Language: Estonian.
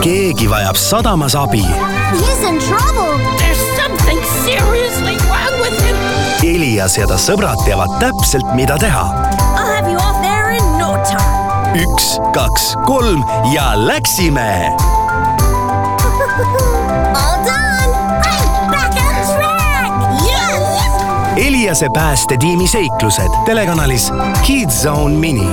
keegi vajab sadamas abi. He's in trouble. There's something seriously wrong with him. Elias ja ta sõbrad teavad täpselt, mida teha. I'll have you off there in no time. 1, 2, 3 ja läksime! All done. I'm back on track. Yes! Eliase päästetiimi seiklused telekanalis Kids Zone Mini.